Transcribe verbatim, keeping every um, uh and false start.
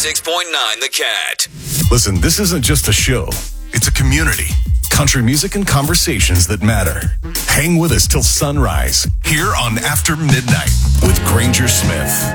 six point nine The Cat. Listen, this isn't just a show. It's a community. Country music and conversations that matter. Hang with us till sunrise here on After Midnight with Granger Smith.